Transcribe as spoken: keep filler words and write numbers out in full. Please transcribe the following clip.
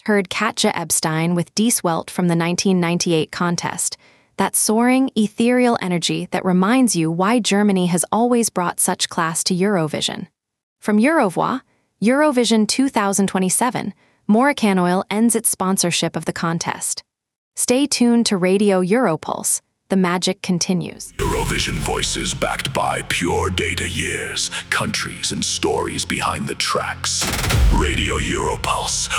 Heard Katja Epstein with Die Swelt from the nineteen ninety-eight contest. That soaring, ethereal energy that reminds you why Germany has always brought such class to Eurovision. From Eurovoix, Eurovision two thousand twenty-seven, Moroccan ends its sponsorship of the contest. Stay tuned to Radio Europulse. The magic continues. Eurovision voices backed by pure data years, countries and stories behind the tracks. Radio Europulse.